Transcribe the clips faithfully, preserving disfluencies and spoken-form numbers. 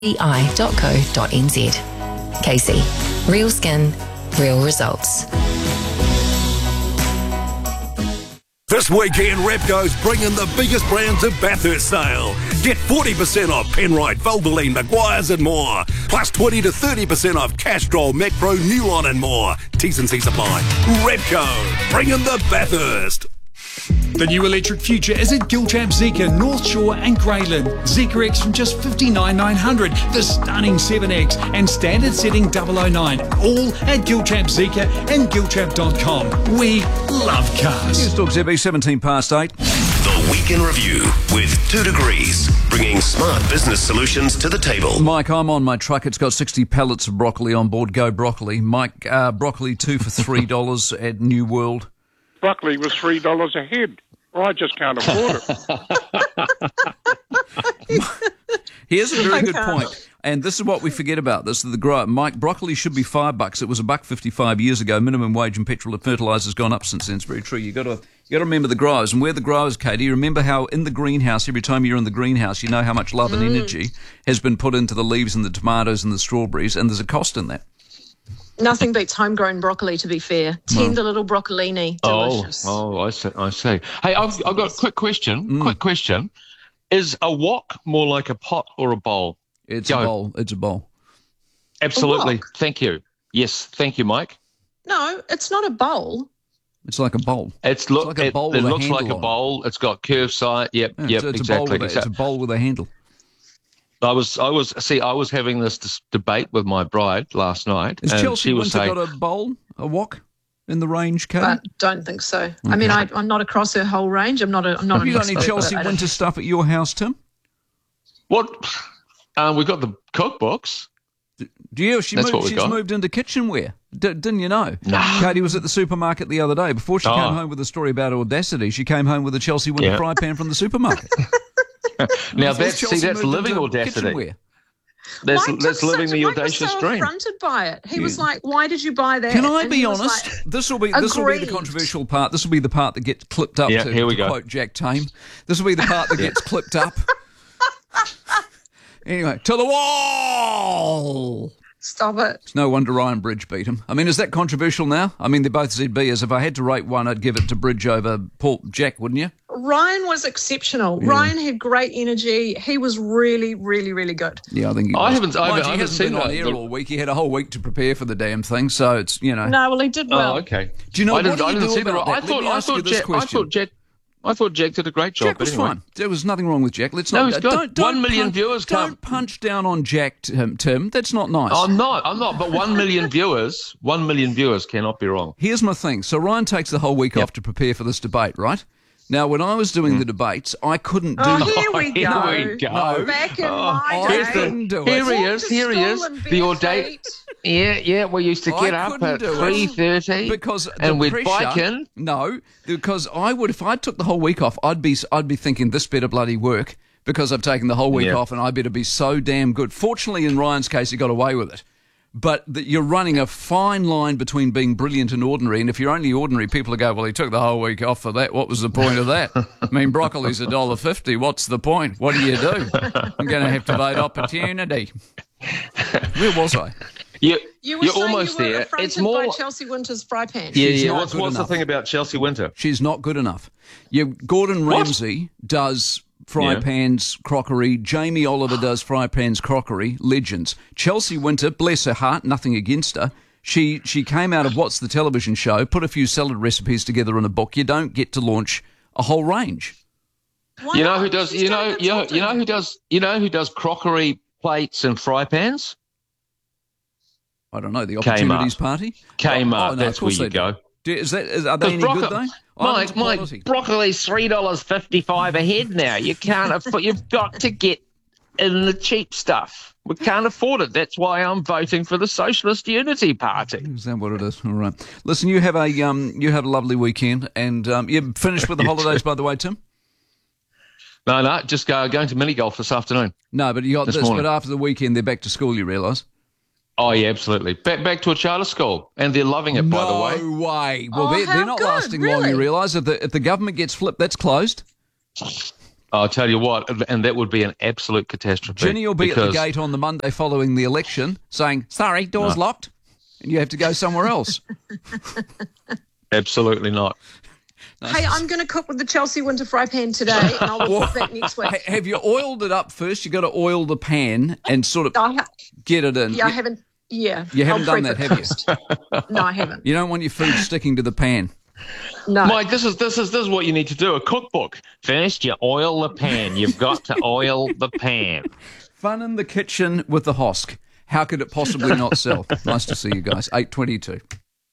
i dot co dot n z. Casey, real skin, real results. This weekend, Repco's bringing the biggest brands of Bathurst sale. Get forty percent off Penrite, Valvoline, Maguire's and more. Plus twenty to thirty percent off Castrol, Macpro, Nulon and more. T's and C's apply. Repco, bringing the Bathurst. The new electric future is at Giltrap Zeekr, North Shore and Greyland. Zeekr X from just fifty-nine thousand nine hundred, the stunning seven X and standard setting double oh nine. All at Giltrap Zeekr and giltrap dot com. We love cars. News Talk Z B, seventeen past eight. The Weekend Review with Two Degrees, bringing smart business solutions to the table. Mike, I'm on my truck. It's got sixty pallets of broccoli on board. Go broccoli. Mike, uh, broccoli two for three dollars at New World. Broccoli was three dollars a head. Well, I just can't afford it. Here's a very good point. And this is what we forget about this. The grower, Mike, broccoli should be five bucks. It was a buck fifty-five years ago. Minimum wage and petrol and fertiliser has gone up since then. It's very true. You got to you got to remember the growers. And where the growers, Katie, remember how in the greenhouse, every time you're in the greenhouse, you know how much love and Mm. energy has been put into the leaves and the tomatoes and the strawberries, and there's a cost in that. Nothing beats homegrown broccoli, to be fair. Tender little broccolini. Delicious. Oh, oh, I see. I see. Hey, I've, I've got a quick question. Mm. Quick question. Is a wok more like a pot or a bowl? It's Go. a bowl. It's a bowl. Absolutely. A wok? Thank you. Yes, thank you, Mike. No, it's not a bowl. It's like a bowl. It's look. like a it bowl it with a looks like handle a on it. bowl. It's got curved side. Yep. Yeah, yep. it's, it's exactly. A bowl with a, it's a bowl with a handle. I was. I was. See, I was having this dis- debate with my bride last night, Has and Chelsea she was Winter saying, got a bowl, a wok, in the range, Katie? I don't think so. I mean, I, I'm not across her whole range. I'm not. A, I'm not. Have an you got any expert, Chelsea but I don't- Winter stuff at your house, Tim? "What? Um, we got the cookbooks." Do you? She That's moved, what we she's got. moved into kitchenware. D- didn't you know? No. Katie was at the supermarket the other day. Before she Oh. came home with a story about Audacity, she came home with a Chelsea Winter Yeah. fry pan from the supermarket. Now Before that's see, Chelsea that's moved living into audacity. kitchenware. That's Mike that's took living such- the Mike was audacious so dream. affronted by it. He Yeah. was like, "Why did you buy that?" Can I And be he was honest? like, this will be this will be the agreed. controversial part. This will be the part that gets clipped up. Yeah, to, here we to go. quote Jack Tame. This will be the part that gets clipped up. Anyway, to the wall. Stop it. It's no wonder Ryan Bridge beat him. I mean, is that controversial now? I mean, they're both Z Bers. If I had to rate one, I'd give it to Bridge over Paul Jack, wouldn't you? Ryan was exceptional. Ryan had great energy. He was really, really, really good. Yeah, I think he I was. haven't- I Mind haven't- you, I he haven't hasn't seen been on that. air The- all week. He had a whole week to prepare for the damn thing, so it's, you know. No, well, he did well. Oh, okay. Do you know I what didn't, do I you didn't do see the. about I that? Let thought. me I ask you thought this Jack. I question. thought Jack. I thought Jack did a great job. Jack was but anyway. fine. There was nothing wrong with Jack. Let's No, not. he's good. Don't, don't One million punch, viewers Don't come. punch down on Jack, Tim. Tim. That's not nice. I'm not. I'm not. But one million viewers. One million viewers cannot be wrong. Here's my thing. So Ryan takes the whole week Yep. off to prepare for this debate, right? Now, when I was doing the debates, I couldn't do. Oh, here we Here go. we go. No. Back in Oh, my I here's day. the- couldn't do Here it. he Walk is. to Here he school is. in The bare audacious. feet. Yeah, yeah. We used to I get up couldn't at do it. three thirty Because the and we'd pressure, bike in. No, because I would if I took the whole week off, I'd be I'd be thinking this better bloody work because I've taken the whole week Yeah. off, and I better be so damn good. Fortunately, in Ryan's case, he got away with it. But that you're running a fine line between being brilliant and ordinary, and if you're only ordinary, people go, well, he took the whole week off for that. What was the point of that? I mean, broccoli's a dollar fifty. What's the point? What do you do? I'm going to have to vote opportunity. Where was I? You, You were you're saying almost you were there. affronted It's more. by Chelsea Winter's fry pan. Yeah, She's yeah. not What's, good what's the enough. thing about Chelsea Winter? She's not good enough. Yeah, Gordon What? Ramsay does fry Yeah. pans, crockery. Jamie Oliver does fry pans, crockery. Legends. Chelsea Winter, bless her heart, nothing against her. She she came out of What's the Television Show, put a few salad recipes together in a book. You don't get to launch a whole range. Why You know not? who does? She's You done know, good you know, talking. you know who does? You know who does crockery plates and fry pans? I don't know, the Opportunities Kmart. Party? Kmart, Oh, no, that's of course where you they do. go. Do- Is that, is, are they any Because good, brocco- though? Islands Mike, of Mike, quality. broccoli's three dollars fifty-five a head now. You can't afford. You've got to get in the cheap stuff. We can't afford it. That's why I'm voting for the Socialist Unity Party. Is that what it is? All right. Listen, you have a um, you have a lovely weekend, and um, you finished with the holidays, by the way, Tim? No, no, just go, going to mini golf this afternoon. No, but you got This this. morning. But after the weekend, they're back to school. You realise? Oh yeah, absolutely. Back back to a charter school, and they're loving it. By the way, No way. Well, Oh, they're, how they're not good, lasting long. really? You realise if the if the government gets flipped, that's closed. I'll tell you what, and that would be an absolute catastrophe. Jenny will be because... at the gate on the Monday following the election saying, sorry, door's no. locked, and you have to go somewhere else. Absolutely not. Nice. Hey, I'm going to cook with the Chelsea winter fry pan today, and I'll report back next week. Hey, have you oiled it up first? You've got to oil the pan and sort of I ha- get it in. Yeah, I haven't. Yeah. You haven't I'll done that, prep have it first. No, I haven't. You don't want your food sticking to the pan. No. Mike, this is this is this is what you need to do. A cookbook. First, you oil the pan. You've got to oil the pan. Fun in the kitchen with the Hosk. How could it possibly not sell? Nice to see you guys. eight twenty-two.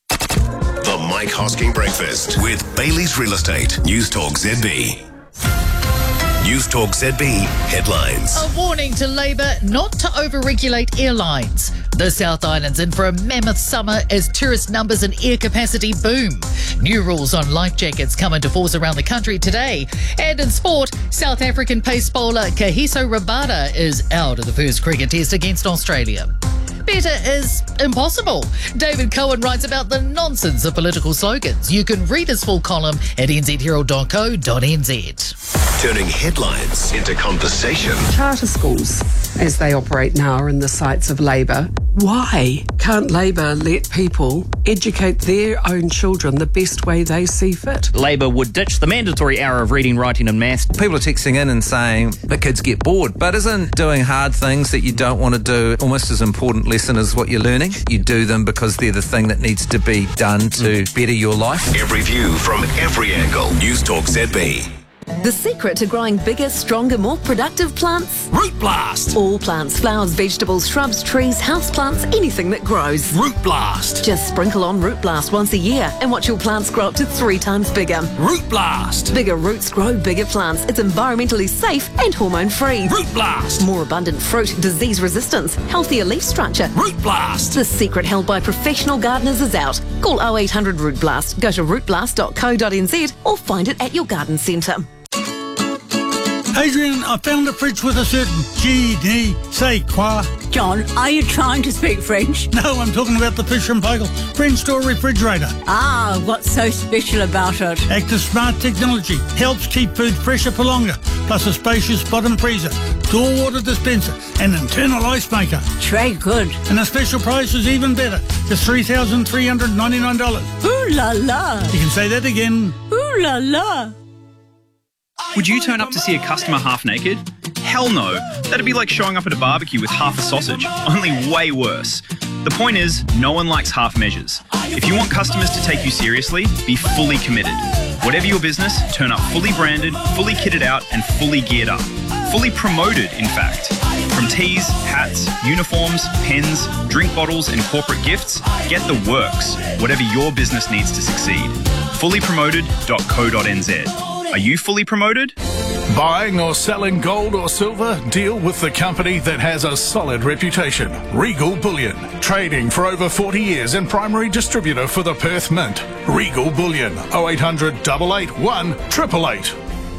The Mike Hosking Breakfast with Bailey's Real Estate. News Talk Z B. News Talk Z B headlines. A warning to Labour not to overregulate airlines. The South Island's in for a mammoth summer as tourist numbers and air capacity boom. New rules on life jackets come into force around the country today. And in sport, South African pace bowler Kagiso Rabada is out of the first cricket test against Australia. Better is impossible. David Cohen writes about the nonsense of political slogans. You can read his full column at n z herald dot co dot n z. Turning headlines into conversation. Charter schools, as they operate now, are in the sights of Labor. Why can't Labor let people educate their own children the best way they see fit? Labor would ditch the mandatory hour of reading, writing and maths. People are texting in and saying the kids get bored, but isn't doing hard things that you don't want to do almost as important lesson as what you're learning? You do them because they're the thing that needs to be done to better your life. Every view from every angle. News Talk Z B. The secret to growing bigger, stronger, more productive plants? Root Blast! All plants, flowers, vegetables, shrubs, trees, houseplants, anything that grows. Root Blast! Just sprinkle on Root Blast once a year and watch your plants grow up to three times bigger. Root Blast! Bigger roots grow bigger plants. It's environmentally safe and hormone-free. Root Blast! More abundant fruit, disease resistance, healthier leaf structure. Root Blast! The secret held by professional gardeners is out. Call oh eight hundred root blast, go to root blast dot co dot n z or find it at your garden centre. Adrian, I found a fridge with a certain G D. Say quoi? John, are you trying to speak French? No, I'm talking about the Fisher and Paykel French door refrigerator. Ah, what's so special about it? Active Smart technology helps keep food fresher for longer, plus a spacious bottom freezer, door water dispenser, and internal ice maker. Très good. And the special price is even better, just three thousand three hundred ninety-nine dollars. Ooh la la. You can say that again. Ooh la la. Would you turn up to see a customer half naked? Hell no. That'd be like showing up at a barbecue with half a sausage, only way worse. The point is, no one likes half measures. If you want customers to take you seriously, be fully committed. Whatever your business, turn up fully branded, fully kitted out, and fully geared up. Fully promoted, in fact. From tees, hats, uniforms, pens, drink bottles, and corporate gifts, get the works. Whatever your business needs to succeed. fully promoted dot co dot n z. Are you fully promoted? Buying or selling gold or silver? Deal with the company that has a solid reputation. Regal Bullion. Trading for over forty years and primary distributor for the Perth Mint. Regal Bullion. oh eight hundred, eight eight one, eight eight eight.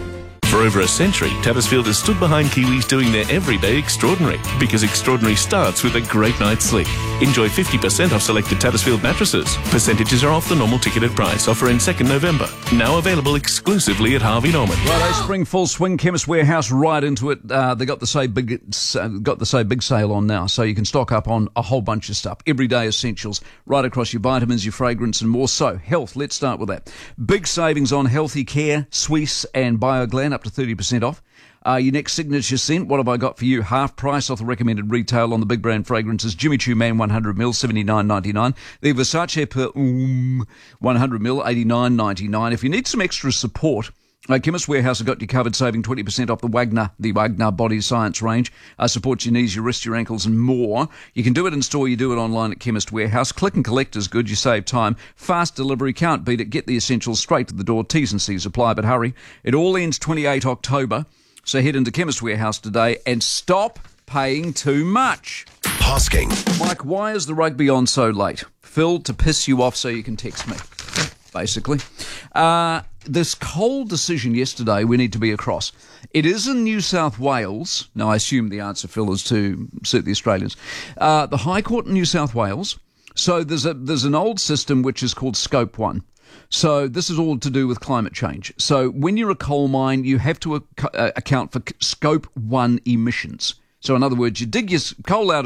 For over a century, Tattersfield has stood behind Kiwis doing their everyday extraordinary, because extraordinary starts with a great night's sleep. Enjoy fifty percent off selected Tattersfield mattresses. Percentages are off the normal ticketed price. Offer in second November. Now available exclusively at Harvey Norman. Right, spring full swing. Chemist Warehouse right into it. Uh, they got the say big, uh, got the say big sale on now, so you can stock up on a whole bunch of stuff. Everyday essentials, right across your vitamins, your fragrance, and more. So health. Let's start with that. Big savings on Healthy Care, Swiss, and BioGlan, up to thirty percent off. Uh, your next signature scent, what have I got for you? Half price off the recommended retail on the big brand fragrances. Jimmy Choo Man one hundred mil, seventy-nine ninety-nine. The Versace Perfume one hundred mil, eighty-nine ninety-nine. If you need some extra support, Uh, Chemist Warehouse have got you covered, saving twenty percent off the Wagner, the Wagner Body Science range. Uh, supports your knees, your wrists, your ankles, and more. You can do it in store, you do it online at Chemist Warehouse. Click and collect is good, you save time. Fast delivery, can't beat it. Get the essentials straight to the door. T's and C's apply, but hurry. It all ends twenty-eighth of October, so head into Chemist Warehouse today and stop paying too much. Hosking. Mike, why is the rugby on so late? Phil, to piss you off so you can text me, basically. Uh... This cold decision yesterday, we need to be across. It is in New South Wales. Now, I assume the answer, Phil, is to suit the Australians. Uh, the High Court in New South Wales. So there's a there's an old system which is called Scope one. So this is all to do with climate change. So when you're a coal mine, you have to ac- uh, account for scope one emissions. So in other words, you dig your s- coal out